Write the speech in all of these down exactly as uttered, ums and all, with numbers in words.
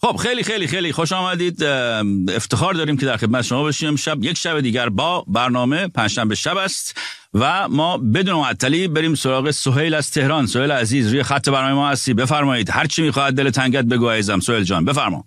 خب خیلی خیلی خیلی خوش آمدید. افتخار داریم که در خدمت شما باشیم. شب یک شب دیگر با برنامه پنجشنبه شب است و ما بدون معطلی بریم سراغ سهیل از تهران. سهیل عزیز روی خط برنامه ما هستی، بفرمایید. هر چی میخواد دل تنگت بگو عزیزم. سهیل جان بفرما.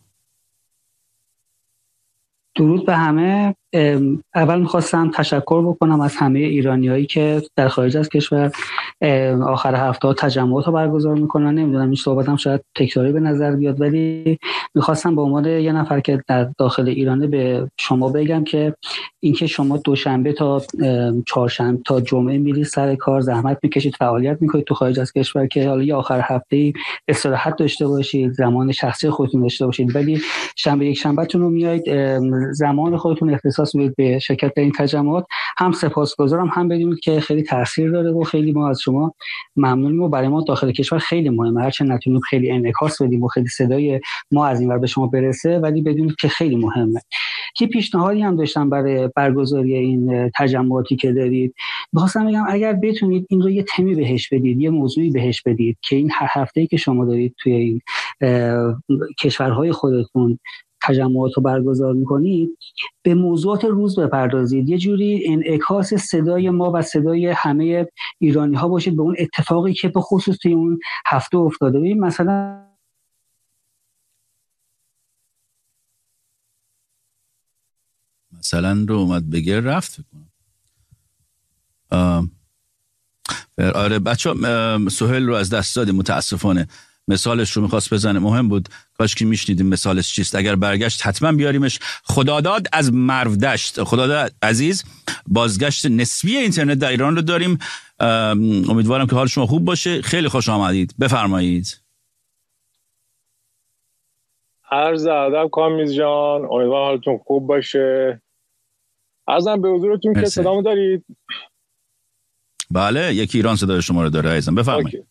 درود به همه. اول میخواستم تشکر بکنم از همه ایرانیایی که در خارج از کشور آخر هفته تجمعات رو برگزار میکنن. نمیدونم این صحبتم شاید تکراری به نظر بیاد، ولی میخواستم به عنوان یه نفر که در داخل ایرانه به شما بگم که اینکه شما دوشنبه تا چهارشنبه تا جمعه میرید سر کار، زحمت میکشید، فعالیت میکنید تو خارج از کشور، که حالا یه آخر هفته استراحت داشته باشید، زمان شخصی خودتون داشته باشید، ولی شنبه یک شنبهتون رو میایید زمان خودتون اختصاص میدید به شرکت در این تجمعات. هم سپاسگزارم، هم بدونید که خیلی تاثیر داره و خیلی ما از شما ممنونیم و برای ما داخل کشور خیلی مهمه. هرچند نتونیم خیلی انعکاس بدیم و خیلی صدای ما از این ور به شما برسه، ولی بدونید که خیلی مهمه. یه پیشنهادی هم داشتم برای برگزاری این تجمعاتی که دارید. می‌خواستم بگم اگر بتونید این رو یه تمی بهش بدید، یه موضوعی بهش بدید که این هر هفته‌ای که شما دارید توی این کشورهای خودتون تجمعات رو برگزار میکنید، به موضوعات روز بپردازید، یه جوری انعکاس صدای ما و صدای همه ایرانی ها باشید به اون اتفاقی که به خصوص توی اون هفته افتاده. ببین مثلا مثلا رو اومد بگه رفت کنم. آره بچه سهیل رو از دست دادیم متاسفانه. مثالش رو میخواست بزنه، مهم بود، کاش که میشنیدیم مثالش چیست. اگر برگشت حتما بیاریمش. خداداد از مرودشت. خداداد عزیز، بازگشت نسبی اینترنت در ایران رو داریم. امیدوارم که حال شما خوب باشه. خیلی خوش آمدید، بفرمایید. عرض ادب کامیز جان، امیدوارم حالتون خوب باشه. عرضم به حضورتون که صدامو دارید؟ بله، یکی ایران صدای شما رو داره عزیزم، بفرمایید.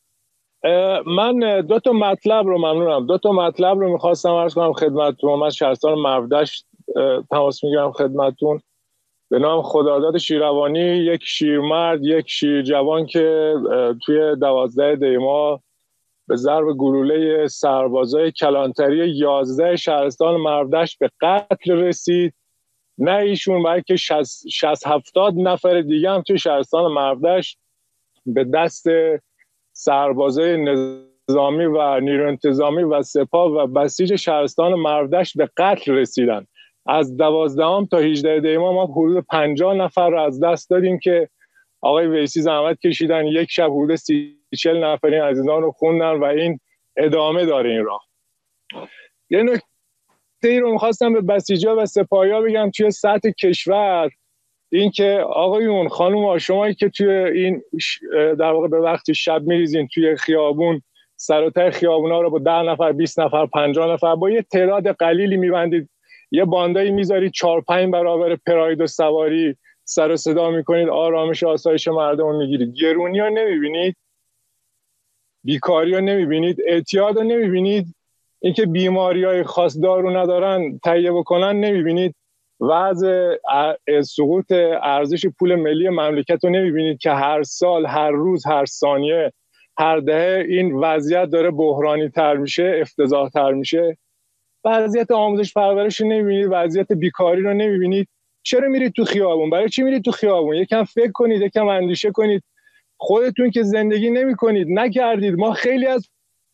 من دو تا مطلب رو ممنونم دو تا مطلب رو میخواستم عرض کنم خدمتتون. من شهرستان مرودشت تماس میگیرم خدمتتون. به نام خداداد شیروانی، یک شیرمرد، یک شیر جوان که توی دوازده دی ماه به ضرب گلوله سربازای کلانتری یازده شهرستان مرودشت به قتل رسید. نه ایشون بلکه شصت هفتاد نفر دیگه هم توی شهرستان مرودشت به دست سربازای نظامی و نیروی انتظامی و سپاه و بسیج شهرستان مرودشت به قتل رسیدن. از دوازدهم تا هجده دی ماه ما حدود پنجاه نفر رو از دست دادیم که آقای ویسی زحمت کشیدن، یک شب حدود سی چهل نفر این عزیزان رو خوندن و این ادامه داره این راه. یه نکته ای رو می‌خواستم به بسیجا و سپاهیا بگم توی سطح کشور، این که آقایون خانوما شمایی که توی این در واقع به وقت شب میریزین توی خیابون، سر و ته خیابونا رو با ده نفر بیست نفر پنجاه نفر با یه تعداد قلیلی میبندید، یه باندایی میذارید چهار پنج برابر پراید و سواری سر و صدا میکنید، آرامش و آسایش مردم رو میگیرید. گرونی ها نمیبینید، بیکاری ها نمیبینید، اعتیاد ها نمیبینید، اینکه بیماری های خاص دارو ندارن تهیه بکنن نمیبینید، وضع سقوط ارزش پول ملی مملکت رو نمیبینید که هر سال، هر روز، هر ثانیه، هر دهه این وضعیت داره بحرانی تر میشه، افتضاح تر میشه. وضعیت آموزش پرورش رو نمیبینید، وضعیت بیکاری رو نمیبینید. چرا میرید تو خیابون؟ برای چی میرید تو خیابون؟ یکم فکر کنید، یکم اندیشه کنید. خودتون که زندگی نمی کنید، نکردید. ما خیلی از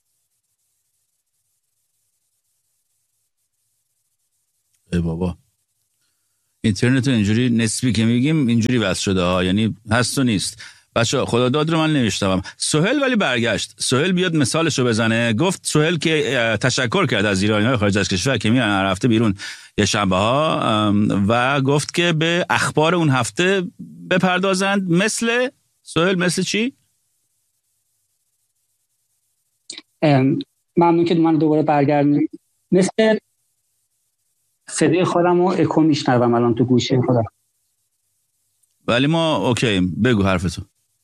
ای بابا اینترنت اینجوری نسبی که میگیم اینجوری واسه شده ها، یعنی هست و نیست. بچه خداداد رو من نمیشتم. سهیل ولی برگشت. سهیل بیاد مثالشو بزنه. گفت سهیل که تشکر کرد از ایرانی‌های خارج از کشور که میان هر هفته بیرون یه شنبه ها و گفت که به اخبار اون هفته بپردازند. مثل سهیل مثل چی؟ ممنون که من دوباره برگردم. مثل صدای خودم رو اکو میشنوم الان تو گوشی خودم. ولی ما اوکی، بگو حرفتو.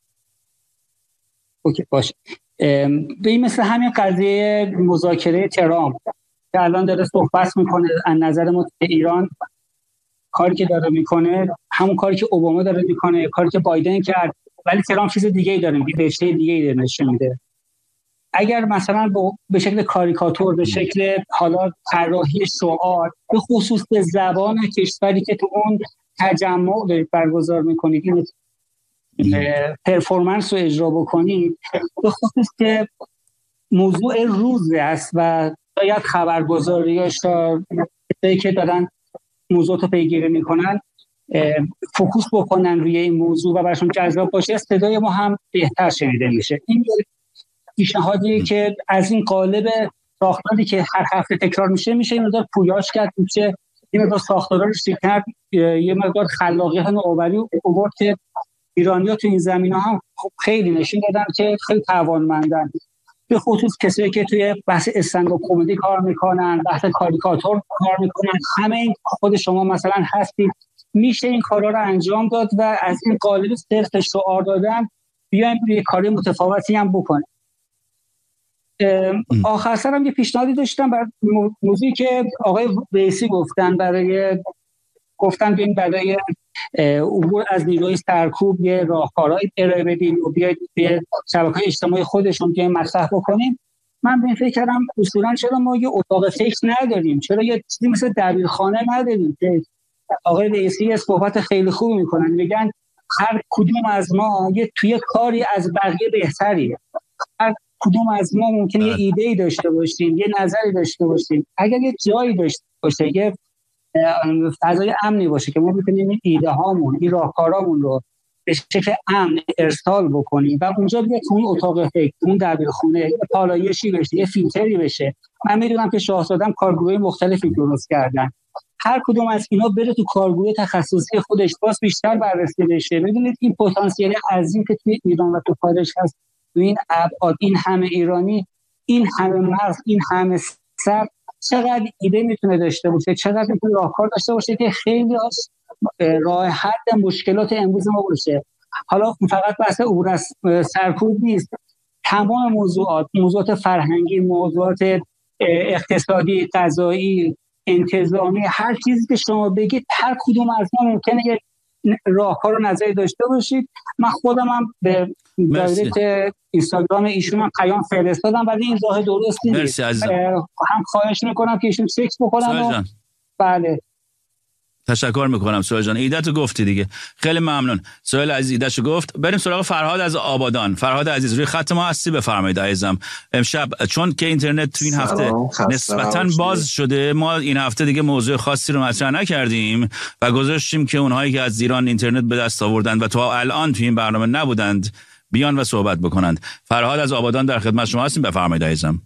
اوکی باشه. به این مثل همین قضیه مذاکره ترامپ که الان داره صحبت میکنه، از نظر ما ایران کاری که داره میکنه همون کاری که اوباما داره میکنه، کاری که بایدن کرد، ولی ترامپ چیز دیگه ای داره میگه، رشته دیگه ای داره نشون میده. اگر مثلا به شکل کاریکاتور، به شکل حالا طراحی شعار، به خصوص به زبان کشوری که تو اون تجمع دارید برگزار میکنید این پرفورمنس رو اجرا بکنید، به خصوص که موضوع روز است و باید خبرگزاریاش که دارن موضوع رو پیگیری میکنن فوکوس بکنن روی این موضوع و براشون جذاب باشه، صدای ما هم بهتر شنیده میشه. این پیشنهادیه که از این قالب ساختاری که هر هفته تکرار میشه میشه این مقدار پویاش کرد، میشه این مقدار ساختارا رو شکل کرد، یه مقدار خلاقیت و نوآوری آورد که ایرانی‌ها تو این زمینه هم خیلی نشون دادن که خیلی توانمندن، به خصوص کسایی که توی بحث استندآپ کمدی کار میکنن، بحث کاریکاتور کار میکنن، همه این خود شما مثلا هستید، میشه این کارا رو انجام داد و از این قالب صرف شعار دادن بیایم یه کاری متفاوتی هم بکنیم. آخر سرم یه پیشنهادی داشتم برای موضوعی که آقای ویسی گفتن، برای گفتن بیاین برای عبور از نیروی سرکوب یه راهکارهایی ارائه بدین و بیاید به شبکه‌های اجتماعی خودشون بیاین مطرح بکنیم. من به این فکر کردم اصولا چرا ما یه اتاق فکر نداریم، چرا یه چیزی مثل دبیرخانه نداریم که آقای رئیسی صحبت خیلی خوب میکنن، میگن هر کدوم از ما یه توی کاری از بقیه بهتریه، هر کدوم از ما ممکنه یه ایده‌ای داشته باشیم، یه نظری داشته باشیم، اگر یه جایی داشته باشه، یه فضای امنی باشه که ما بتونیم این ایده هامون، این راهکارامون رو به شکل امن ارسال بکنیم و اونجا بیاد تو اون اتاق فکر، اون دبیرخونه یه پالایشی بشه، یه فیلتری بشه. من میدونم که شاهزاده‌ام کارگروه مختلفی درست کردن، هر کدوم از اینا بره تو کارگروه تخصصی خودش، باز بیشتر بررسی بشه. ببینید این پتانسیل عظیم که توی ایران و تو خارج هست، تو این ابعاد، این همه ایرانی، این همه مغز، این همه سر، چقدر ایده میتونه داشته باشه، چقدر میتونه راهکار داشته باشه که خیلی از راه حل مشکلات امروز ما باشه. حالا فقط بحث عبور از سرکوب نیست، تمام موضوعات، موضوعات فرهنگی، موضوعات اقتصادی، قضایی، انتظامی، هر چیزی که شما بگید، هر کدوم از ما ممکنه یه راهکار و نظری داشته باشید. من خودم هم به دایرکت اینستاگرام ایشون هم پیام فرستادم ولی این راه درستی نیست. هم خواهش میکنم که ایشون چک بکنن و بله. تشکر میکنم سهیل جان، ایده‌تو گفتی دیگه، خیلی ممنون. سهیل عزیز ایده‌شو گفت. بریم سراغ فرهاد از آبادان. فرهاد عزیز روی خط ما هستی، بفرمایید عزیزم. امشب چون که اینترنت تو این هفته نسبتاً باز شده، ما این هفته دیگه موضوع خاصی رو مطرح نکردیم و گذاشتیم که اونهایی که از ایران اینترنت به دست آوردن و تا الان تو این برنامه نبودند بیان و صحبت بکنند. فرهاد از آبادان در خدمت شما هستیم، بفرمایید عزیزم.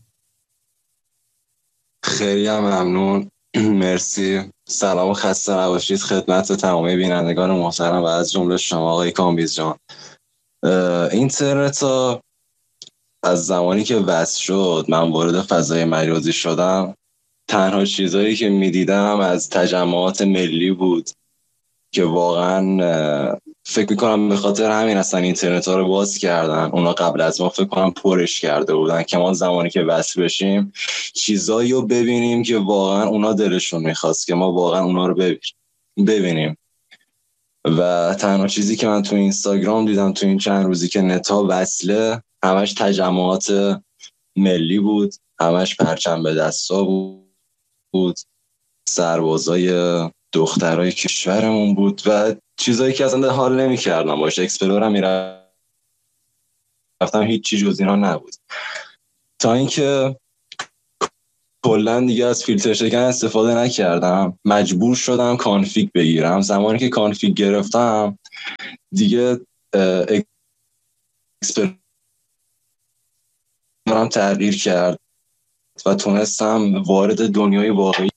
خیلی ممنون، مرسی. سلام و خسته نباشید خدمت تمامی بینندگان محترم و از جمله شما آقای کامبیز جان. اینترنت ها از زمانی که وصل شد من وارد فضای مجازی شدم، تنها چیزایی که میدیدم از تجمعات ملی بود که واقعا فکر میکنم به خاطر همین اصلا اینترنت ها رو باز کردن. اونا قبل از ما فکر کنم پرش کرده بودن که ما زمانی که وصل بشیم چیزایی رو ببینیم که واقعا اونا دلشون میخواست که ما واقعا اونا رو ببینیم. و تنها چیزی که من تو اینستاگرام دیدم تو این چند روزی که نتا وصله، همش تجمعات ملی بود، همش پرچم به دستا بود، سربازای دخترای کشورمون بود و چیزایی که اصلا حال نمی کردم باشه. اکسپلورم می رفتم هیچ جز اینا نبود، تا اینکه کلا دیگه از فیلتر شکن استفاده نکردم، مجبور شدم کانفیگ بگیرم. زمانی که کانفیگ گرفتم دیگه اکسپلورم تغییر کرد و تونستم وارد دنیای واقعی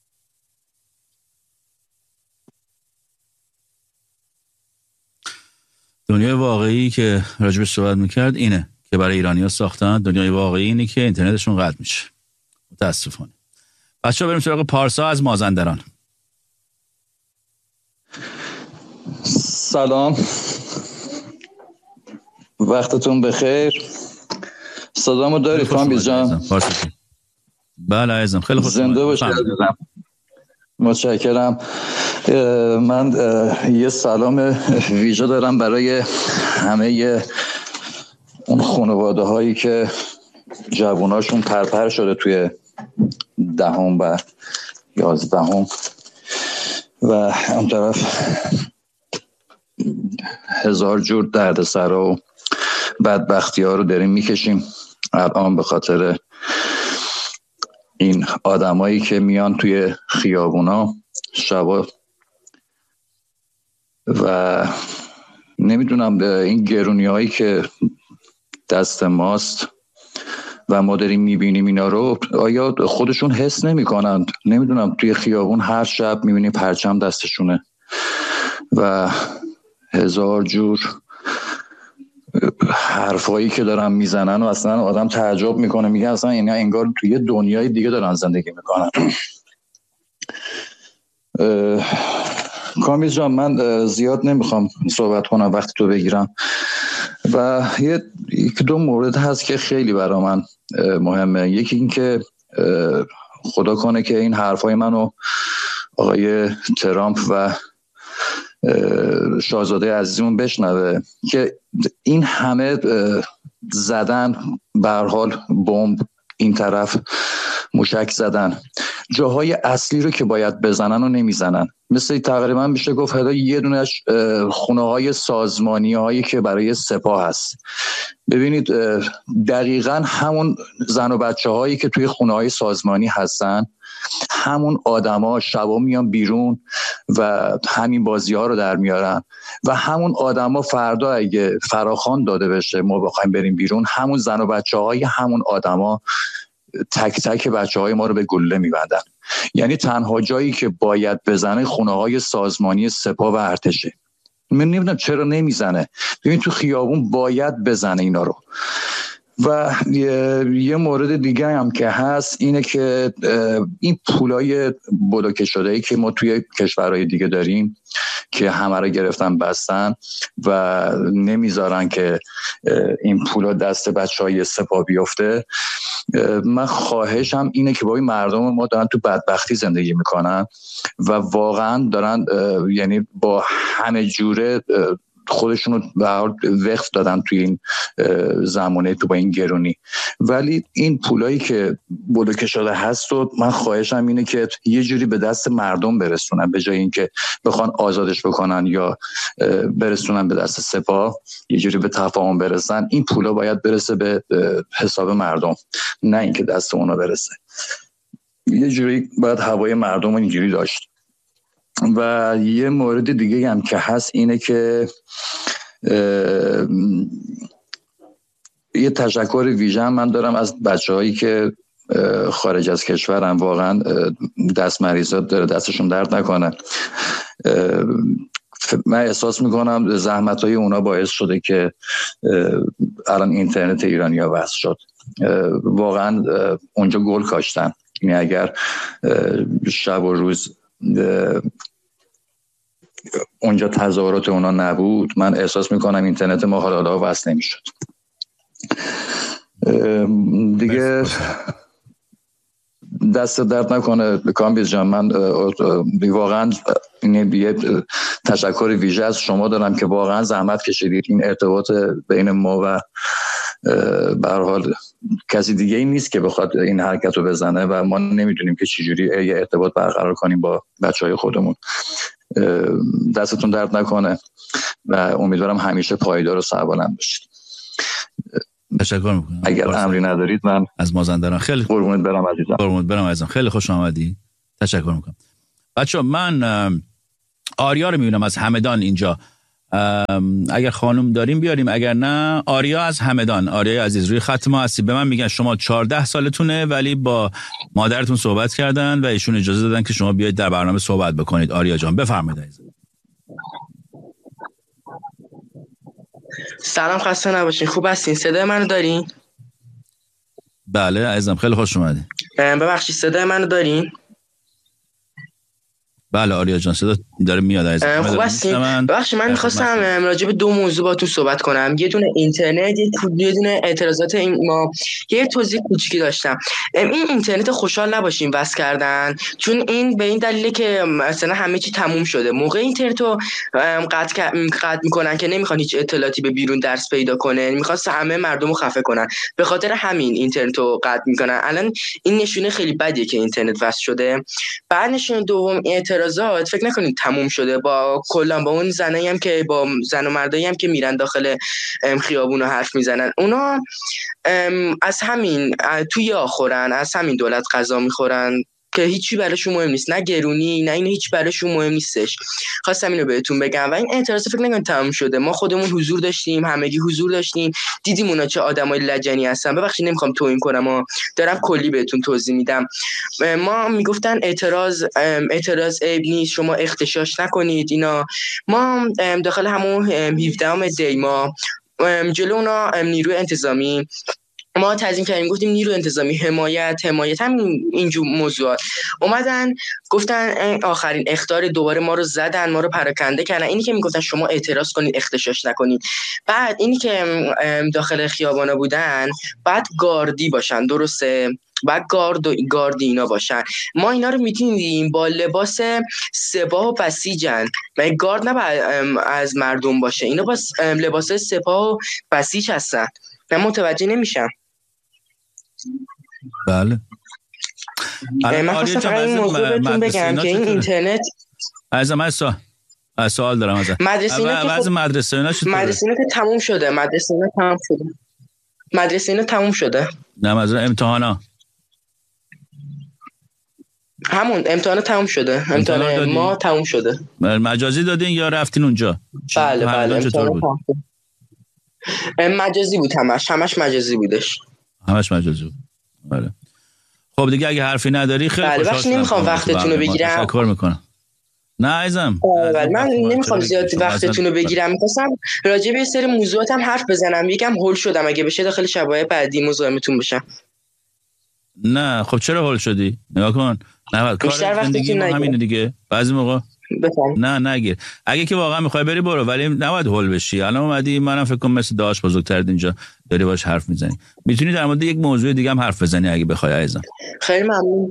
دنیای واقعی که راجبش صحبت میکرد اینه که برای ایرانی‌ها ساختن. دنیای واقعی اینه که اینترنتشون قطع میشه متاسفانه. بچه‌ها بریم سراغ پارسا از مازندران. سلام، وقتتون بخیر. صدامو داری کامبیز جان؟ بله عزیزم، خیلی خوش زنده باشید. متشکرم. من یه سلام ویژه دارم برای همه اون خانواده هایی که جواناشون پرپر شده توی دهم و یازدهم و اون طرف هزار جور دردسر و بدبختی ها رو داریم میکشیم الان به خاطر این آدمایی که میان توی خیابونا شبا و نمیدونم این گرونی هایی که دست ماست و ما داریم میبینیم اینا رو، آیا خودشون حس نمی کنند؟ نمیدونم توی خیابون هر شب میبینیم پرچم دستشونه و هزار جور حرفایی که دارن میزنن و اصلا آدم تعجب میکنه، میگه اصلا اینا انگار توی دنیای دیگه دارن زندگی میکنن. کامیز جان، من زیاد نمیخوام صحبت کنم، وقتی تو بگیرم و یه یک دو مورد هست که خیلی برای من مهمه. یکی این که خدا کنه که این حرفای منو آقای ترامپ و شاهزاده عزیزمون بشنوه که این همه زدن، به هر حال بمب این طرف موشک زدن، جاهای اصلی رو که باید بزنن و نمیزنن. مثل تقریبا میشه گفت هدا یه دونش خونه های سازمانی هایی که برای سپاه هست. ببینید دقیقا همون زن و بچه هایی که توی خونه های سازمانی هستن، همون آدما شبا میان بیرون و همین بازی ها رو در میارن و همون آدما فردا اگه فراخوان داده بشه ما بخوایم بریم بیرون، همون زن و بچه های همون آدما تک تک بچه های ما رو به گلوله میبندن. یعنی تنها جایی که باید بزنه خونه های سازمانی سپاه و ارتشه. من نمیدونم چرا نمیزنه. ببین تو خیابون باید بزنه اینا رو. و یه, یه مورد دیگه هم که هست اینه که این پولای بلوکه شده‌ای که ما توی کشورهای دیگه داریم که همه رو گرفتن بستن و نمیذارن که این پولا دست بچهای سپاه بیفته. من خواهشم اینه که با این مردم ما دارن تو بدبختی زندگی میکنن و واقعا دارن یعنی با همه جوره خودشونو به هر وقت دادن توی این زمانه تو با این گرونی، ولی این پولایی که بلوکه شده هست و من خواهشم اینه که یه جوری به دست مردم برسونن، به جای اینکه بخوان آزادش بکنن یا برسونن به دست سپاه، یه جوری به تفاهم برسن. این پولا باید برسه به حساب مردم، نه اینکه دست اونا برسه. یه جوری باید هوای مردم رو اینجوری داشت. و یه مورد دیگه هم که هست اینه که یه تشکر ویژه من دارم از بچه‌هایی که خارج از کشورن، واقعا دست مریضات داره، دستشون درد نکنه. من احساس میکنم زحمت‌های اونا باعث شده که الان اینترنت ایرانیا وصل شد. واقعا اونجا گل کاشتن. یعنی اگر شب و روز اونجا تظاهرات اونا نبود، من احساس میکنم اینترنت ما حالا وصل نمیشد. دیگه دست درد نکنه کامبیز جان، من واقعا یه تشکر ویژه از شما دارم که واقعا زحمت کشیدید. این ارتباط بین ما و به هر حال کسی دیگه ای نیست که بخواد این حرکت رو بزنه و ما نمیدونیم که چجوری یه ارتباط برقرار کنیم با بچهای خودمون. دستتون درد نکنه و امیدوارم همیشه پایدار و سربلند باشید. تشکر میکنم. اگر امری ندارید من از مازندران خیلی قربونت برم عزیزم. قربونت برم عزیزم، خیلی خوش آمدی. تشکر میکنم. بچه‌ها من آریا رو میبینم از همدان اینجا. اگر خانم داریم بیاریم، اگر نه آریا از همدان. آریا عزیز روی خط ما هستی. به من میگن شما چهارده سالتونه ولی با مادرتون صحبت کردن و ایشون اجازه دادن که شما بیاید در برنامه صحبت بکنید. آریا جان بفرمایید عزیز. سلام، خسته نباشین. خوب هستین؟ صدای منو دارین؟ بله عزیزم، خیلی خوش اومدین. ببخشید صدای منو دارین؟ بله آریا جان صدا داره میاد از خوب هستین؟ ببخشید من می‌خواستم راجع به دو موضوع باهاتون صحبت کنم. یه دونه اینترنت، یه دونه اعتراضات این ما. یه توضیح کوچیکی داشتم. این اینترنت خوشحال نباشیم وصل کردن، چون این به این دلیله که مثلا همه چی تموم شده. موقع اینترنت رو قطع قطع میکنن که نمیخوان هیچ اطلاعاتی به بیرون درس پیدا کنه، میخواست همه مردم رو خفه کنن، به خاطر همین اینترنت رو قطع میکنن. الان این نشونه خیلی بدیه که اینترنت وصل شده. بعد نشونه دوم اعتراضات، فکر نکنید تموم شده. با کلا با اون زنایی هم که با زن و مردایی هم که میرن داخل خیابون و حرف میزنن، اونا از همین توی آخرن، از همین دولت غذا میخورن که هیچی براشون مهم نیست، نه گرونی نه این، هیچ براشون مهم نیستش. خواستم اینو بهتون بگم. و این اعتراض فکر نکنید تمام شده. ما خودمون حضور داشتیم، همگی حضور داشتیم، دیدیم اونا چه آدمای لجنی هستن. ببخشید نمیخوام توهین کنم و دارم کلی بهتون توضیح میدم. ما میگفتن اعتراض اعتراض عیب نیست، شما اختشاش نکنید اینا. ما داخل همون هفدهم دی ما جلو اونا نیروی انتظامی ما تعظیم کردیم، گفتیم نیرو انتظامی حمایت حمایت هم اینجور موضوعات. اومدن گفتن آخرین اخطار دوباره ما رو زدن، ما رو پراکنده کردن. اینی که میگفتن شما اعتراض کنید اختشاش نکنید. بعد اینی که داخل خیابانا بودن بعد گاردی باشن، درسته؟ بعد گارد و گاردی اینا باشن. ما اینا رو می‌دیدیم با لباس سپاه و بسیجن. مگه گارد نباید از مردم باشه؟ اینا با لباس سپاه و بسیج هستن. من متوجه نمیشم. بله من خواستم فقط این موضوع بهتون بگم که این اینترنت از من سوال سوال دارم ازت. مدرسه اینا که خب... مدرسه اینا چطوره؟ مدرسه اینا که تموم شده. مدرسه اینا تموم شده. مدرسه اینا تموم شده. نه مثلا امتحانا همون امتحان تموم شده. امتحان ما تموم شده. مجازی دادین یا رفتین اونجا؟ بله بله چطور بود؟ مجازی بود. همش همش مجازی بودش. همش مجازی بود. بله. خب دیگه اگه حرفی نداری خیلی خوشحال. بله بخش نمیخوام وقتتون رو بگیرم. تشکر میکنم. نه عزیزم. بله من نمیخوام زیاد وقتتون رو بگیرم. می‌خواستم راجع به یه سری موضوعات هم حرف بزنم. یکم هول شدم، اگه بشه داخل شبای بعدی مزاحمتون بشم. نه خب چرا هول شدی؟ نگاه کن. نه کار زندگی ما همینه دیگه. بعضی موقع بفهم. نه نگیر. اگه که واقعا میخوای بری برو، ولی نباید هول بشی. الان اومدی، منم فکر کنم مثل داش بزرگتر اینجا داری باش حرف میزنی. میتونی در مورد یک موضوع دیگه هم حرف بزنی اگه بخوای عزیزم. خیلی ممنون.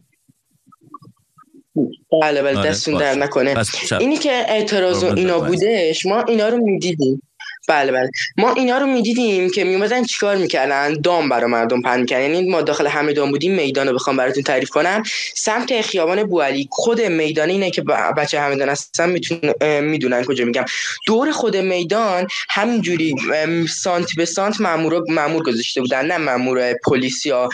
بله بله دستون در نکنه. اینی که اعتراض و اینا بودش، ما اینا رو میدیدیم. بله بله ما اینا رو میدیدیم که میومدن چیکار میکردن، دام برای مردم پهن میکردن. یعنی ما داخل همه دام بودیم. میدان رو بخوام براتون تعریف کنم، سمت خیابان بوعلی، خود میدان اینه که بچه همدان هستن میتونن میدونن کجا میگم. دور خود میدان همینجوری سانت به سانت مامور مامور گذاشته بودن، نه مامور پلیس یا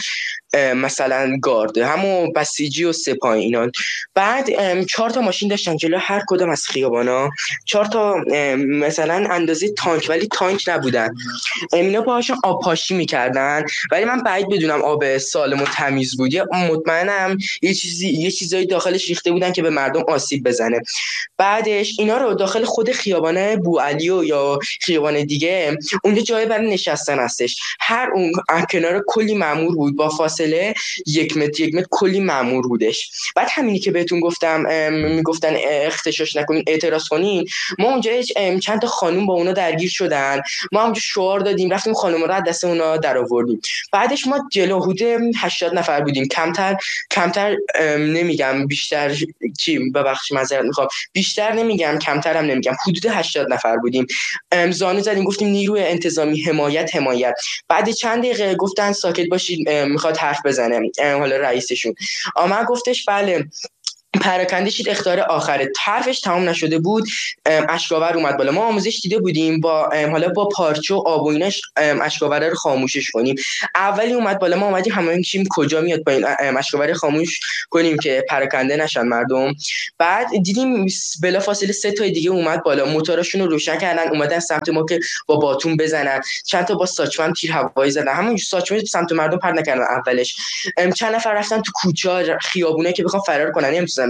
مثلا گارد، همون بسیجی و سپاه اینا. بعد چهار تا ماشین داشتن جلو هر کدوم از خیابانا، چهار تا مثلا اندازه تانک، ولی تانک نبودن. اینا باهاشون آب پاشی میکردن، ولی من بعید بدونم آب سالم و تمیز بود. مطمئنم یه چیزی یه چیزایی داخلش ریخته بودن که به مردم آسیب بزنه. بعدش اینا رو داخل خود خیابان بوعلی و یا خیابان دیگه اونجا جای برای نشستن هستش. هر اون کنار کلی مامور بود، با فاصله یک متر یک متر کلی مامور بودش. بعد همینی که بهتون گفتم میگفتن اختشاش نکنین اعتراض کنین، ما اونجا چند تا خانم با اونا درگیر شدن، ما اونجا شعار دادیم، رفتیم خانم رو از دست اونا در آوردیم. بعدش ما جلو حدود هشتاد نفر بودیم، کمتر کمتر نمیگم بیشتر، چی ببخشید معذرت میخوام، بیشتر نمیگم کمتر هم نمیگم، حدود هشتاد نفر بودیم. زانو زدیم گفتیم نیروی انتظامی حمایت حمایت. بعد چند دقیقه گفتن ساکت باشید میخواد حرف بزنه. حالا رئیسشون آمد گفتش بله پراکنده شید اختیار آخره. حرفش تمام نشده بود اشکاور اومد بالا. ما آموزش دیده بودیم با حالا با پارچه و آب و ایناش اشکاور رو خاموشش کنیم. اولی اومد بالا، ما اومدیم همه چیم کجا میاد پایین اشکاور خاموش کنیم که پراکنده نشن مردم. بعد دیدیم بلافاصله سه تا دیگه اومد بالا، موتوراشون رو روشن کردن، اومدن سمت ما که با باتون بزنن. چند تا با ساچمه تیر هوایی زدن، همون ساچمه سمت مردم پرت نکردن. اولش چند نفر رفتن تو کوچه خیابونه که بخوام فرار کنن، نمیتونن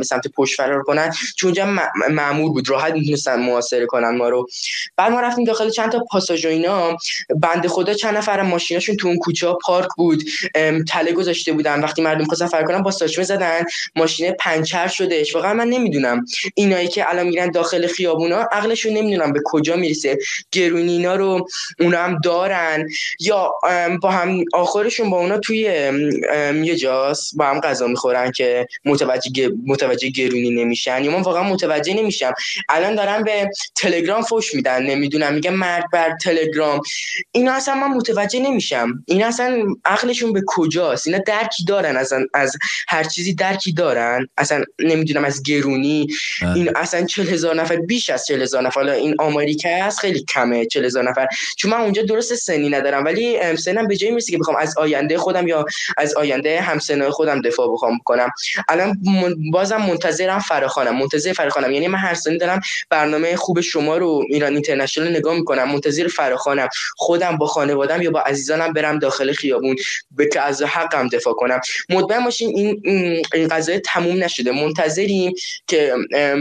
به سمت پشت فرار کنن، چون اونجا مأمور بود، راحت میتونستن محاصره کنن ما رو. بعد ما رفتیم داخل چند تا پاساژ و اینا، بنده خدا چند نفر ماشیناشون تو اون کوچه پارک بود، تله گذاشته بودن، وقتی مردم خواستن فرار کنن با ساچمه زدن، ماشین پنچر شدش. واقعا من نمیدونم اینایی که الان میرن داخل خیابونا عقلشون نمیدونم به کجا میرسه، گرونی اینا رو اونا هم دارن یا با هم آخرشون با اونا توی یه جاست با هم غذا میخورن که متوجه متوجه گرونی نمیشن. یا من واقعا متوجه نمیشم، الان دارن به تلگرام فوش میدن، نمیدونم میگه مرد بر تلگرام، اینا اصلا من متوجه نمیشم اینا اصلا عقلشون به کجاست، اینا درکی دارن از از هر چیزی درکی دارن اصلا نمیدونم از گرونی. این اصلا چهل هزار نفر، بیش از چهل هزار نفر، این آمریکا هست خیلی کمه چهل هزار نفر، چون من اونجا درست سنی ندارم ولی سنم به جایی میرسه که بخوام از آینده خودم یا از آینده همسنای خودم دفاع بخوام کنم. الان بازم منتظرم فراخوانم، منتظر فراخوانم، یعنی من هر سنی دارم برنامه خوب شما رو ایران اینترنشنال نگاه میکنم، منتظر فراخوانم خودم با خانواده‌ام یا با عزیزانم برم داخل خیابون به که از حقم دفاع کنم. مطمئن باشین این این قضیه تموم نشده، منتظریم که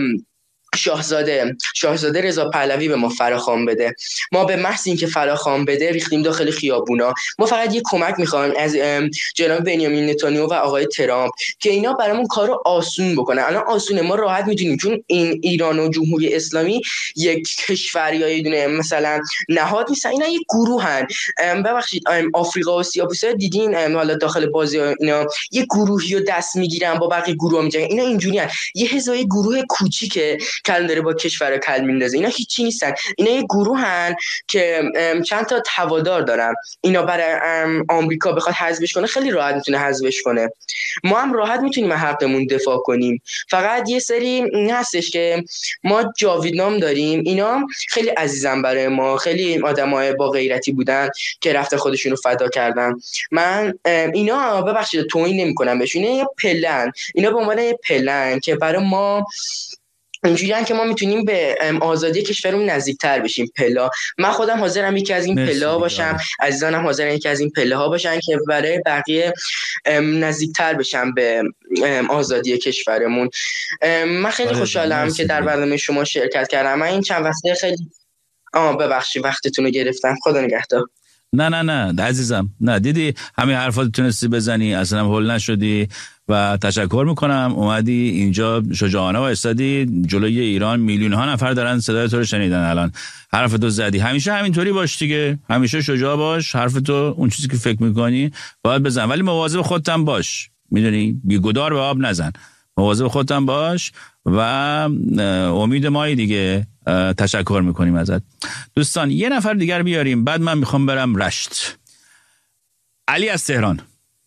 شاهزاده شاهزاده رضا پهلوی به ما فراخوان بده. ما به محض اینکه فراخوان بده ریختیم داخل خیابونا. ما فقط یه کمک میخوایم از جناب بنیامین نتانیاهو و آقای ترامپ که اینا برامون کارو آسون بکنن. الان آسونه، ما راحت میتونیم، چون این ایران و جمهوری اسلامی یک کشور یا یه دونه مثلا نهاد نیستن، اینا یک گروهن. ببخشید آفریقا و سیاپوسا دیدین حالا داخل بازی اینا یه گروهی رو دست میگیرن با بقیه گروها میجنگن، اینا اینجوریان، یه حزای گروه کوچیکه کل داره با کشور کل میندازه. اینا هیچی نیستن، اینا یه گروهن که چند تا هوادار دارن. اینا برای آمریکا بخواد حذفش کنه خیلی راحت میتونه حذفش کنه، ما هم راحت میتونیم حقمون دفاع کنیم. فقط یه سری هستش که ما جاویدنام داریم، اینا خیلی عزیزن برای ما، خیلی آدمای با غیرتی بودن که رفته خودشونو فدا کردن. من اینا ببخشید توهین نمی‌کنم بهشون، اینا یه پلن، اینا به عنوان یه پلن که برای ما اینجوریه که ما میتونیم به آزادی کشورمون نزدیکتر بشیم. پلا من خودم حاضرم یکی از این پلا باشم، عزیزانم حاضرن یکی از این پله ها باشن که برای بقیه نزدیکتر بشم به آزادی کشورمون. من خیلی خوشحالم که در برنامه شما شرکت کردم. من این چند وقته خیلی آه ببخشید وقتتون رو گرفتم، خدا نگهدار. نه نه نه عزیزم، نه دیدی همین حرفات تونستی بزنی، اصلا هول نشدی و تشکر میکنم اومدی اینجا شجاعانه و استادی جلوی ایران. میلیون ها نفر دارن صدای تو رو شنیدن الان، حرف تو زدی. همیشه همینطوری باش دیگه، همیشه شجاع باش، حرف تو اون چیزی که فکر میکنی باید بزن، ولی مواظب خودت هم باش، میدونی بیگدار به آب نزن، مواظب خودت هم باش و امید مایی دیگه. تشکر میکنیم ازت. دوستان یه نفر دیگر بیاریم بعد من میخوام برم رشت. علی از تهران.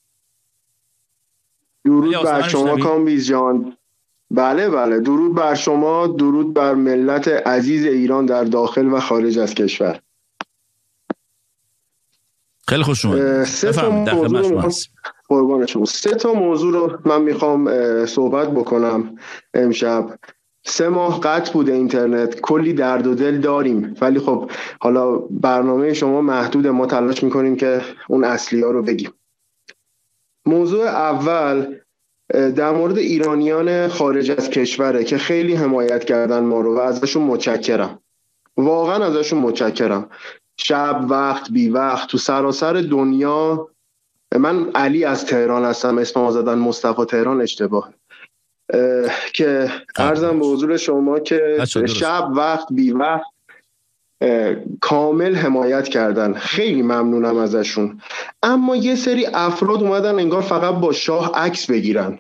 درود بر شما کامبیز جان. بله بله، درود بر شما، درود بر ملت عزیز ایران در داخل و خارج از کشور. خیلی خوش اومدید. سه تا موضوع قربان شما. سه تا موضوع رو من میخوام صحبت بکنم امشب. سه ماه قطع بوده اینترنت، کلی درد و دل داریم، ولی خب حالا برنامه شما محدوده، ما تلاش میکنیم که اون اصلی ها رو بگیم. موضوع اول در مورد ایرانیان خارج از کشوره که خیلی حمایت کردن ما رو و ازشون متشکرم، واقعا ازشون متشکرم. شب وقت بی وقت تو سراسر دنیا. من علی از تهران هستم، اسمم زدن مصطفی تهران اشتباه، که عرضم به حضور شما که شب وقت بی وقت کامل حمایت کردن، خیلی ممنونم ازشون. اما یه سری افراد اومدن انگار فقط با شاه عکس بگیرن،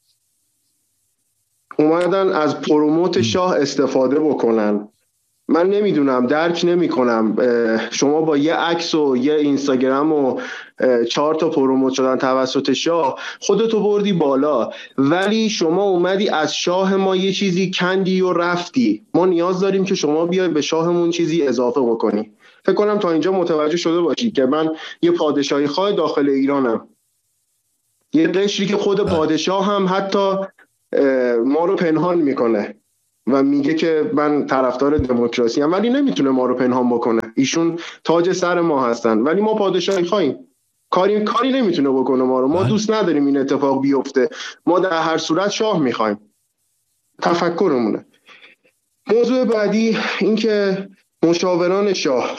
اومدن از پروموت شاه استفاده بکنن. من نمیدونم، درک نمی کنم. شما با یه عکس و یه اینستاگرام و چهار تا پروموت شدن توسط شاه خودتو بردی بالا، ولی شما اومدی از شاه ما یه چیزی کندی و رفتی. ما نیاز داریم که شما بیای به شاهمون چیزی اضافه بکنی. فکر کنم تا اینجا متوجه شده باشی که من یه پادشاهی خواه داخل ایرانم، یه قشری که خود پادشاه هم حتی ما رو پنهان میکنه و میگه که من طرفدار دموکراسی ام، ولی نمیتونه ما رو پنهان بکنه. ایشون تاج سر ما هستن، ولی ما پادشاهی خواهیم، کاری کاری نمیتونه بکنه ما رو. ما دوست نداریم این اتفاق بیفته، ما در هر صورت شاه میخوایم. تفکرمونه. موضوع بعدی این که مشاوران شاه،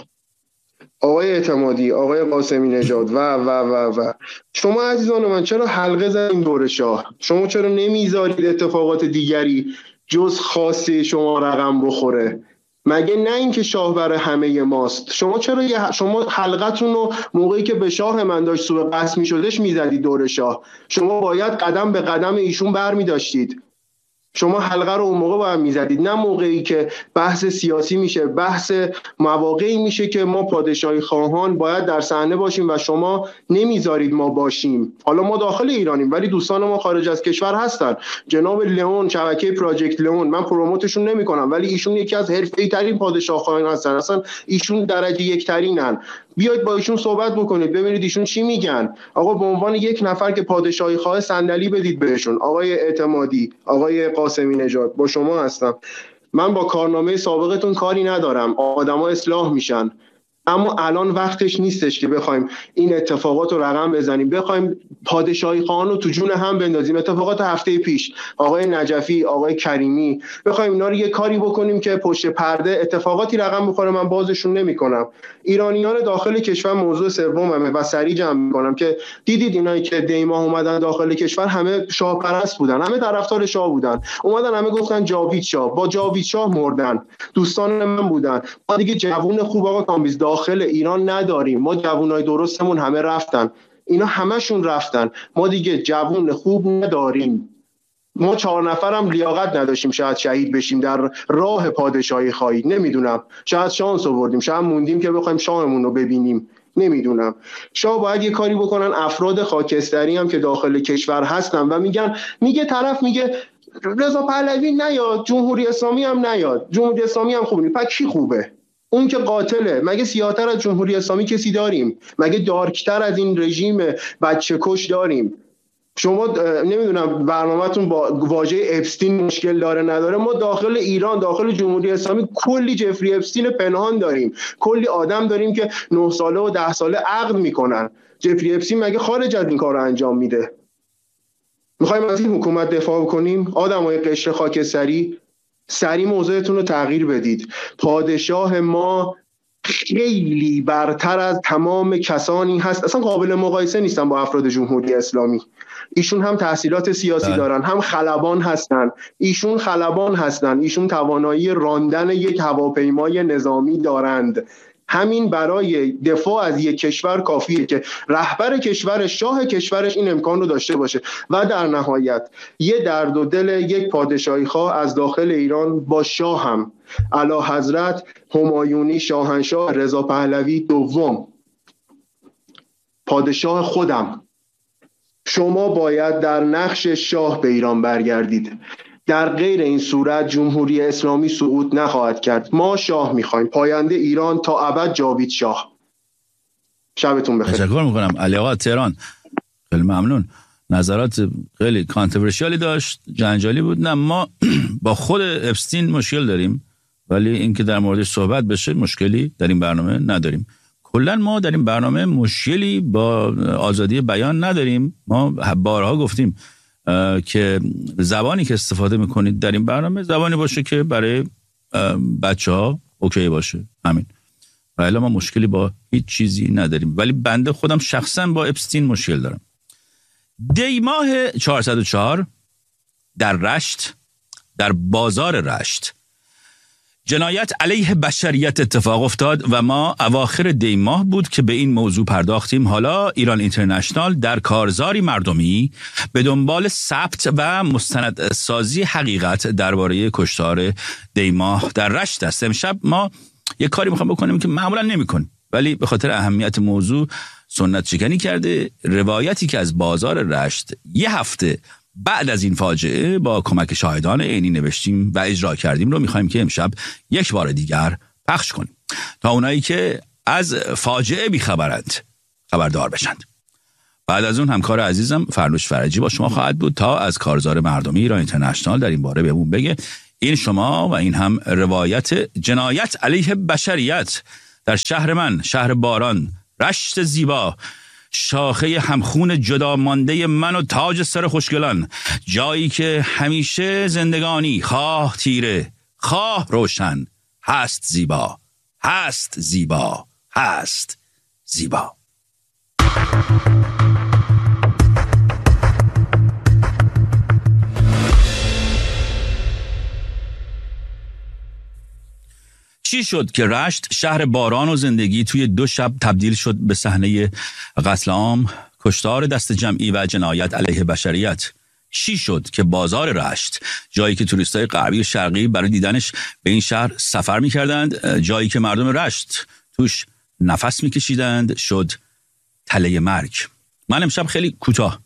آقای اعتمادی، آقای قاسمی نژاد و و و و شما عزیزان من چرا حلقه زدین دور شاه؟ شما چرا نمیذارید اتفاقات دیگری جز خاصه شما رقم بخوره؟ مگه نه اینکه شاه برای همه ماست؟ شما چرا شما حلقتون رو موقعی که به شاه من داشت سوء قصد می‌شدش میزدید دور شاه؟ شما باید قدم به قدم ایشون برمی داشتید. شما حلقه رو اون موقع باید میزدید، نه موقعی که بحث سیاسی میشه، بحث مواقعی میشه که ما پادشاهی خواهان باید در صحنه باشیم و شما نمیذارید ما باشیم. حالا ما داخل ایرانیم ولی دوستان ما خارج از کشور هستن. جناب لئون، شبکه پراجکت لئون، من پروموتشون نمیکنم ولی ایشون یکی از حرفه‌ای ترین پادشاه خواهان هستن، اصلا ایشون درجه یک ترینن. بیایید با ایشون صحبت بکنید ببینید ایشون چی میگن. آقا به عنوان یک نفر که پادشاهی خواه صندلی بدید بهشون. آقای اعتمادی، آقای قاسمی نژاد، با شما هستم. من با کارنامه سابقتون کاری ندارم، آدما اصلاح میشن، اما الان وقتش نیستش که بخوایم این اتفاقات رو رقم بزنیم، بخوایم پادشاهی خواهان رو تو جون هم بندازیم. اتفاقات هفته پیش آقای نجفی، آقای کریمی، بخوایم اینا رو یه کاری بکنیم که پشت پرده اتفاقاتی رقم بخوره، من بازشون نمیکنم. ایرانیان داخل کشور موضوع سوممه و سریع جمع میکنم که دیدید اینایی که دیما اومدن داخل کشور همه شاه پرست بودن، همه طرفدار شاه بودن، اومدن همه گفتن جاوید شاه، با جاوید شاه مردن، دوستان من بودن. ما دیگه جوون خوب آقا کامبیز داخل ایران نداریم، ما جوانای درستمون همه رفتن، اینا همشون رفتن، ما دیگه جوون خوب نداریم. ما چهار نفرم لیاقت نداشتیم شاید شهید بشیم در راه پادشاهی خواهی، نمیدونم، شاید شانس آوردیم، شاید موندیم که بخوایم شاهمون رو ببینیم، نمیدونم. شاه باید یه کاری بکنن. افراد خاکستری هم که داخل کشور هستن و میگن، میگه طرف میگه رضا پهلوی نیاد، جمهوری اسلامی هم نیاد، جمهوری اسلامی هم خوب نیست. پس کی خوبه؟ اون که قاتله. مگه سیاه‌تر از جمهوری اسلامی کسی داریم؟ مگه دارکتر از این رژیم بچه کش داریم؟ شما نمیدونم برنامه‌تون با واژه اپستین مشکل داره نداره، ما داخل ایران، داخل جمهوری اسلامی کلی جفری اپستین پنهان داریم، کلی آدم داریم که نه ساله و ده ساله عقد میکنن. جفری اپستین مگه خارج از این کار رو انجام میده؟ میخوایم از این حکومت دفاع کنیم؟ آدمای قشر خاکستری سری موضوعتون رو تغییر بدید. پادشاه ما خیلی برتر از تمام کسانی هست، اصلا قابل مقایسه نیستن با افراد جمهوری اسلامی. ایشون هم تحصیلات سیاسی ده. دارن، هم خلبان هستن. ایشون خلبان هستن، ایشون توانایی راندن یک هواپیمای نظامی دارند. همین برای دفاع از یک کشور کافیه که رهبر کشور، شاه کشورش این امکان رو داشته باشه. و در نهایت یه درد و دل یک پادشاهی خواه از داخل ایران با شاه هم، اعلی حضرت همایونی شاهنشاه رضا پهلوی دوم، پادشاه خودم، شما باید در نقش شاه به ایران برگردید. در غیر این صورت جمهوری اسلامی صعود نخواهد کرد. ما شاه میخوایم، پاینده ایران تا ابد جاوید شاه. شبتون بخیر. تشکر میکنم علی آقا تهران، خیلی ممنون. نظرات خیلی کانتروورشیالی داشت، جنجالی بود. نه ما با خود اپستین مشکل داریم ولی اینکه در موردش صحبت بشه مشکلی در این برنامه نداریم. کلا ما در این برنامه مشکلی با آزادی بیان نداریم. ما بارها گفتیم که زبانی که استفاده میکنید در این برنامه زبانی باشه که برای بچه ها اوکی باشه، همین. و الا ما مشکلی با هیچ چیزی نداریم. ولی بنده خودم شخصا با اپستین مشکل دارم. دی ماه چهارصد و چهار در رشت، در بازار رشت، جنایت علیه بشریت اتفاق افتاد و ما اواخر دی ماه بود که به این موضوع پرداختیم. حالا ایران اینترنشنال در کارزاری مردمی به دنبال ثبت و مستندسازی حقیقت درباره کشتار دی ماه در رشت است. امشب ما یک کاری میخوام بکنیم که معمولا نمی‌کنیم ولی به خاطر اهمیت موضوع سنت شکنی کرده. روایتی که از بازار رشت یه هفته بعد از این فاجعه با کمک شاهدان عینی نوشتیم و اجرا کردیم رو میخوایم که امشب یک بار دیگر پخش کنیم تا اونایی که از فاجعه بیخبرند خبردار بشند. بعد از اون همکار عزیزم فرنوش فرجی با شما خواهد بود تا از کارزار مردمی ایران اینترنشنال در این باره بهمون بگه این شما و این هم روایت جنایت علیه بشریت در شهر من، شهر باران، رشت زیبا، شاخه همخون جدا مانده من و تاج سر خوشگلان، جایی که همیشه زندگانی خواه تیره خواه روشن هست زیبا، هست زیبا، هست زیبا. چی شد که رشت، شهر باران و زندگی، توی دو شب تبدیل شد به صحنه قتل عام، کشتار دست جمعی و جنایت علیه بشریت؟ چی شد که بازار رشت، جایی که توریستای غربی و شرقی برای دیدنش به این شهر سفر می‌کردند، جایی که مردم رشت توش نفس می‌کشیدند، شد تله مرگ؟ من امشب خیلی کوتاه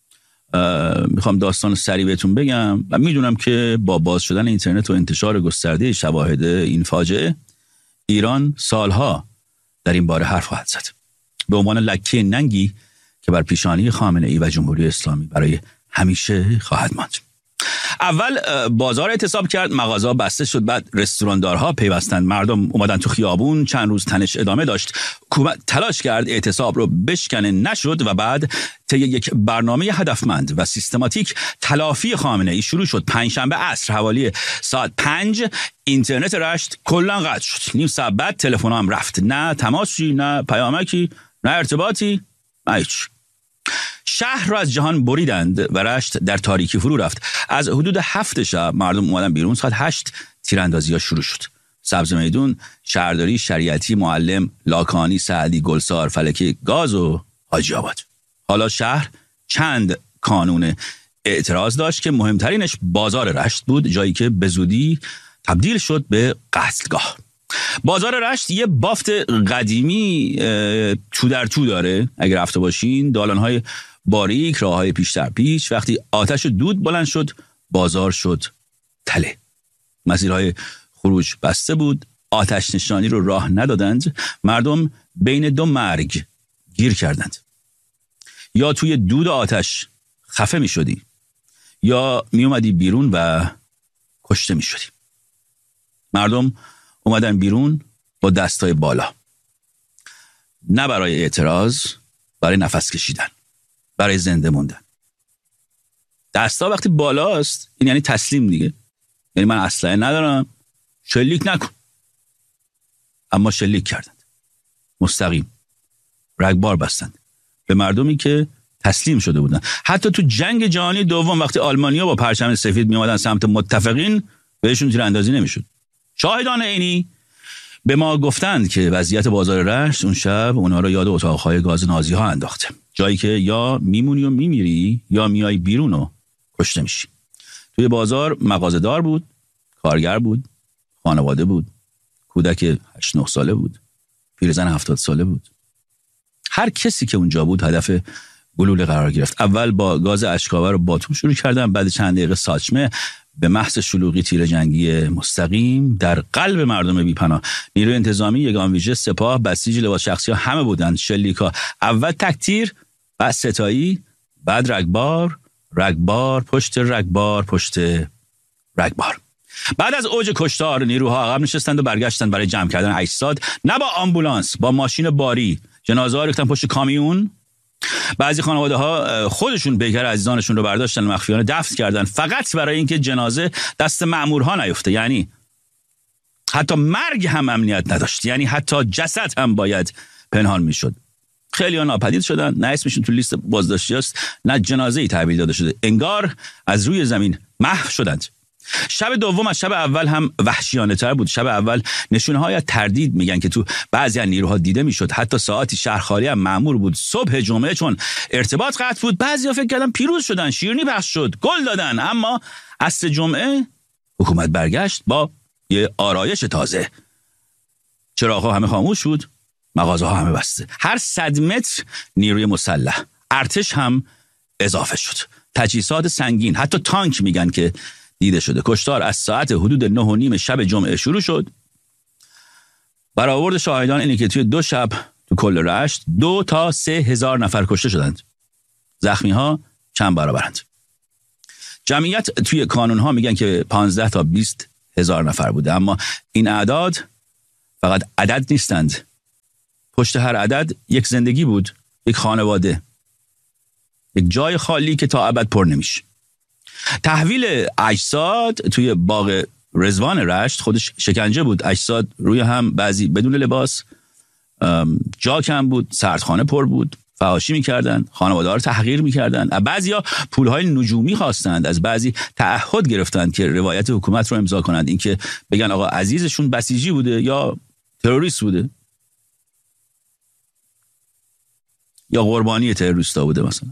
میخوام داستان سریع بهتون بگم و میدونم که با باز شدن اینترنت و انتشار گسترده شواهد این فاجعه، ایران سالها در این باره حرف خواهد زد، به عنوان لکه ننگی که بر پیشانی خامنه‌ای و جمهوری اسلامی برای همیشه خواهد ماند. اول بازار اعتصاب کرد، مغازه‌ها بسته شد، بعد رستوراندارها پیوستند، مردم اومدن تو خیابون، چند روز تنش ادامه داشت، حکومت تلاش کرد اعتصاب رو بشکنه، نشد و بعد طی یک برنامه هدفمند و سیستماتیک تلافی خامنه‌ای شروع شد. پنجشنبه عصر حوالی ساعت پنج اینترنت رشت کلاً قطع شد. نیم ساعت بعد تلفن هم رفت، نه تماسی، نه پیامکی، نه ارتباطی، نه هیچ. شهر را از جهان بریدند و رشت در تاریکی فرو رفت. از حدود هفت شب مردم اومدن بیرون، ساعت هشت تیراندازی‌ها شروع شد. سبز میدون، شهرداری، شریعتی، معلم، لاکانی، سعدی، گلسار، فلکی، گاز و حاجی آباد. حالا شهر چند کانون اعتراض داشت که مهمترینش بازار رشت بود، جایی که به زودی تبدیل شد به قتلگاه. بازار رشت یه بافت قدیمی تو در تو داره، اگر رفته باشین، دالان‌های باریک، راه‌های پیش در پیش. وقتی آتش دود بلند شد، بازار شد تله. مسیرهای خروج بسته بود، آتش نشانی رو راه ندادند، مردم بین دو مرگ گیر کردند. یا توی دود آتش خفه می شدی، یا می اومدی بیرون و کشته می شدی. مردم اومدن بیرون با دستای بالا، نه برای اعتراض، برای نفس کشیدن، برای زنده موندن. دستا وقتی بالاست این یعنی تسلیم دیگه، یعنی من اسلحه ندارم، شلیک نکن. اما شلیک کردند، مستقیم رگبار بستند به مردمی که تسلیم شده بودن. حتی تو جنگ جهانی دوم وقتی آلمانیا با پرچم سفید می اومدن سمت متفقین، بهشون تیراندازی نمیشد. شاهدان عینی به ما گفتند که وضعیت بازار رشت اون شب اونها رو یاد اتاقهای گاز نازی ها انداخته، جایی که یا میمونی و میمیری یا میای بیرون و کشته میشی. توی بازار مغازه‌دار بود، کارگر بود، خانواده بود، کودک هشت نه ساله بود، پیرزن هفتاد ساله بود. هر کسی که اونجا بود هدف گلوله قرار گرفت. اول با گاز اشک‌آور و باتوم شروع کردن، بعد چند دقیقه ساچمه، به محض شلوغی تیر جنگی مستقیم در قلب مردم بی‌پناه. نیروی انتظامی، یگان ویژه، سپاه، بسیج، لباس شخصی ها همه بودند. شلیکا، اول تک تیر، بعد ستایی، بعد رگبار، رگبار پشت رگبار پشت رگبار. بعد از اوج کشتار نیروها عقب نشستند و برگشتند برای جمع کردن اجساد، نه با آمبولانس، با ماشین باری. جنازه ها ریختن پشت کامیون. بعضی خانواده ها خودشون پیکر عزیزانشون رو برداشتن و مخفیانه دفن کردن، فقط برای اینکه جنازه دست مأمورها نیفته. یعنی حتی مرگ هم امنیت نداشت، یعنی حتی جسد هم باید پنهان میشد. خیلی ها ناپدید شدن، نه اسمشون تو لیست بازداشتی است، نه جنازه‌ای تحویل داده شده، انگار از روی زمین محو شدند. شب دوم از شب اول هم وحشیانه تر بود. شب اول نشونه‌های تردید میگن که تو بعضی از نیروها دیده میشد. حتی ساعتی شهر خالی هم مأمور بود. صبح جمعه چون ارتباط قطع بود، بعضیا فکر کردن پیروز شدن، شیرینی پخش شد، گل دادن. اما عصر جمعه حکومت برگشت با یه آرایش تازه. چراغ‌ها همه خاموش بود، مغازه‌ها همه بسته. هر صد متر نیروی مسلح، ارتش هم اضافه شد. تجهیزات سنگین، حتی تانک میگن که دیده شده. کشتار از ساعت حدود نه و نیم شب جمعه شروع شد. برآورد شاهدان اینه که توی دو شب تو کل رشت دو تا سه هزار نفر کشته شدند. زخمی ها چند برابرند. جمعیت توی کانون ها میگن که پانزده تا بیست هزار نفر بوده، اما این اعداد فقط عدد نیستند. پشت هر عدد یک زندگی بود، یک خانواده، یک جای خالی که تا ابد پر نمیشه. تحویل اجساد توی باغ رضوان رشت خودش شکنجه بود. اجساد روی هم، بعضی بدون لباس، جا کم بود، سردخانه پر بود، فحاشی میکردن، خانواده ها رو تحقیر میکردن. بعضی ها پولهای نجومی خواستند، از بعضی تعهد گرفتند که روایت حکومت رو امضا کنند، اینکه بگن آقا عزیزشون بسیجی بوده یا تروریست بوده یا قربانی تروریستا بوده. مثلا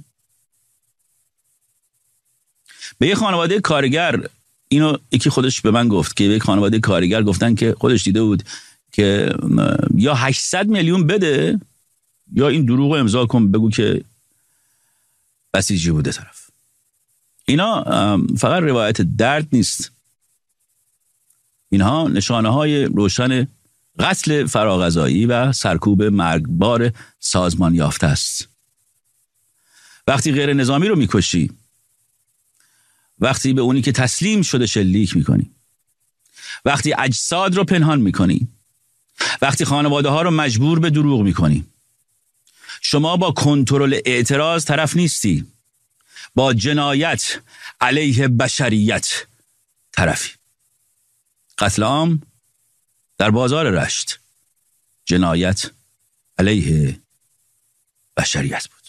به یه خانواده کارگر، اینو یکی خودش به من گفت که به یک خانواده کارگر گفتن که خودش دیده بود که یا هشتصد میلیون بده یا این دروغو امضا کن بگو که بسیجی بوده طرف. اینا فقط روایت درد نیست، اینها نشانه های روشن قتل فراغذایی و سرکوب مرگبار سازمان یافته است. وقتی غیر نظامی رو میکشی، وقتی به اونی که تسلیم شده شلیک میکنی، وقتی اجساد رو پنهان میکنی، وقتی خانواده ها رو مجبور به دروغ میکنی، شما با کنترل اعتراض طرف نیستی، با جنایت علیه بشریت طرفی. قتل عام در بازار رشت جنایت علیه بشریت بود.